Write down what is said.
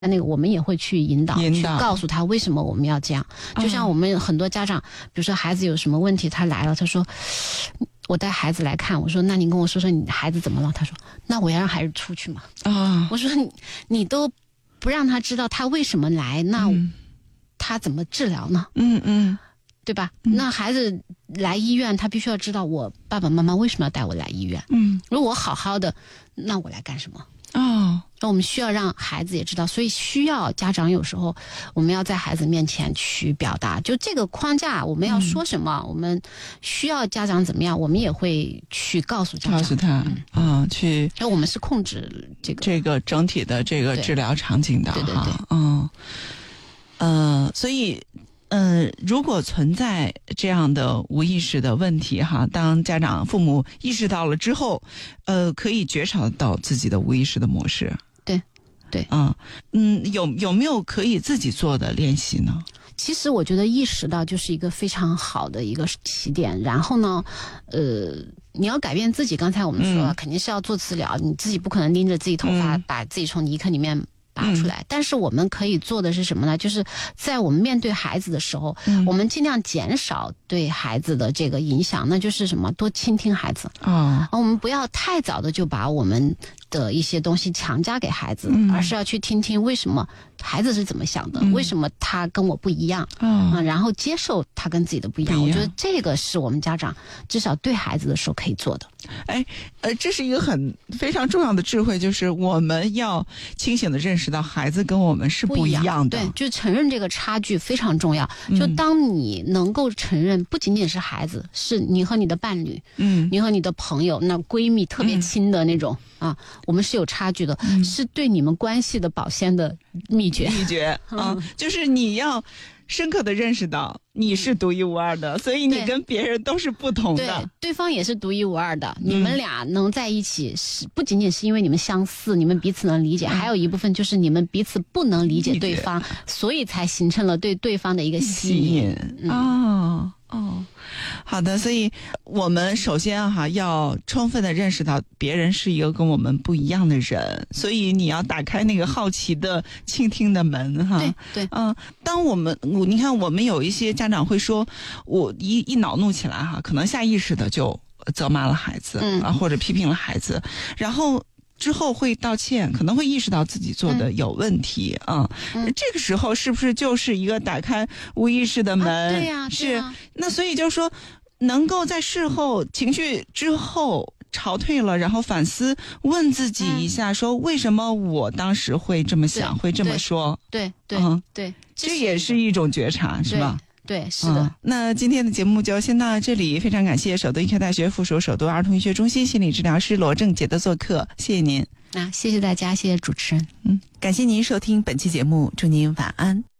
那个我们也会去引导去告诉他为什么我们要这样。就像我们很多家长，比如说孩子有什么问题，他来了，他说我带孩子来看，我说那你跟我说说你的孩子怎么了？他说那我要让孩子出去嘛。我说你都不让他知道他为什么来，那他怎么治疗呢？对吧？那孩子来医院，他必须要知道我爸爸妈妈为什么要带我来医院。如果我好好的，那我来干什么？那我们需要让孩子也知道，所以需要家长有时候我们要在孩子面前去表达，就这个框架我们要说什么，我们需要家长怎么样，我们也会去告诉家长， 告诉他去。 因为我们是控制这个整体的这个治疗场景的， 对， 所以。如果存在这样的无意识的问题当家长父母意识到了之后，可以觉察到自己的无意识的模式。 对， 有没有可以自己做的练习呢？ 其实我觉得意识到就是一个非常好的一个起点，然后呢，你要改变自己。刚才我们说了，肯定是要做治疗，你自己不可能拎着自己头发把自己从泥坑里面拔出来，但是我们可以做的是什么呢？就是在我们面对孩子的时候，我们尽量减少对孩子的这个影响，那就是什么？多倾听孩子。我们不要太早的就把我们的一些东西强加给孩子，而是要去听听为什么孩子是怎么想的，为什么他跟我不一样，然后接受他跟自己的不一样。我觉得这个是我们家长至少对孩子的时候可以做的。 这是一个非常重要的智慧，就是我们要清醒的认识到孩子跟我们是不一样的。 对，就是承认这个差距非常重要。就当你能够承认不仅仅是孩子，是你和你的伴侣，你和你的朋友，那闺蜜特别亲的那种我们是有差距的，是对你们关系的保鲜的秘诀就是你要深刻的认识到你是独一无二的，所以你跟别人都是不同的， 对方也是独一无二的。你们俩能在一起是不仅仅是因为你们相似，你们彼此能理解，还有一部分就是你们彼此不能理解对方，所以才形成了对对方的一个吸引。 好的，所以我们首先要充分的认识到别人是一个跟我们不一样的人，所以你要打开那个好奇的倾听的门对， 当你看我们有一些家长会说，我一恼怒起来可能下意识的就责骂了孩子或者批评了孩子，然后之后会道歉，可能会意识到自己做的有问题这个时候是不是就是一个打开无意识的门？ 对呀， 是。那所以就是说，能够在事后情绪之后潮退了，然后反思，问自己一下，说为什么我当时会这么想，会这么说？ 对， 这也是一种觉察，是吧？ 对，是的。 那今天的节目就先到这里，非常感谢首都医科大学附属首都儿童医学中心心理治疗师罗正杰的做客，谢谢您。 谢谢大家，谢谢主持人。 感谢您收听本期节目，祝您晚安。